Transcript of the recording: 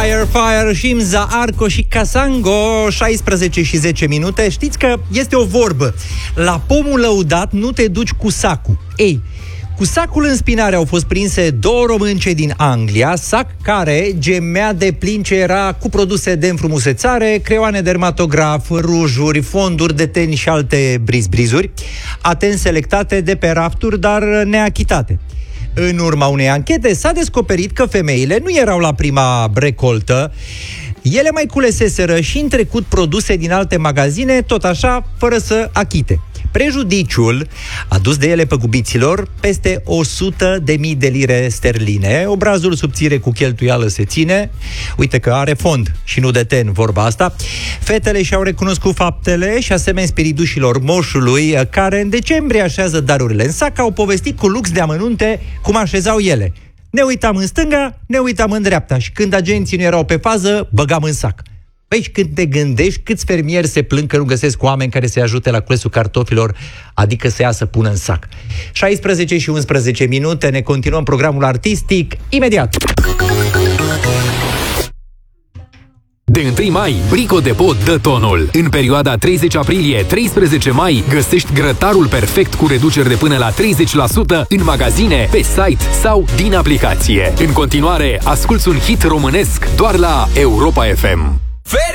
Fire, Shimza, Arco și Casango, 16 și 10 minute. Știți că este o vorbă: la pomul lăudat nu te duci cu sacul. Ei, cu sacul în spinare au fost prinse 2 românce din Anglia, sac care gemea de plin ce era cu produse de înfrumusețare, creioane dermatograf, rujuri, fonduri de ten și alte brizuri, atent selectate de pe rafturi, dar neachitate. În urma unei anchete s-a descoperit că femeile nu erau la prima recoltă. Ele mai culeseseră și în trecut produse din alte magazine, tot așa, fără să achite. Prejudiciul adus de ele păgubiților peste 100.000 de lire sterline. Obrazul subțire cu cheltuială se ține. Uite că are fond și nu de ten vorba asta. Fetele și-au recunoscut faptele și, asemeni spiridușilor moșului, care în decembrie așează darurile în sac, au povestit cu lux de amănunte cum așezau ele. Ne uitam în stânga, ne uitam în dreapta și când agenții nu erau pe fază, băgam în sac. Păi, și când te gândești câți fermieri se plâng că nu găsesc oameni care să-i ajute la culesul cartofilor, adică să ia să pună în sac. 16 și 11 minute, ne continuăm programul artistic imediat. De 1 mai, Brico Depot dă tonul. În perioada 30 aprilie-13 mai, găsești grătarul perfect cu reduceri de până la 30% în magazine, pe site sau din aplicație. În continuare, asculți un hit românesc doar la Europa FM.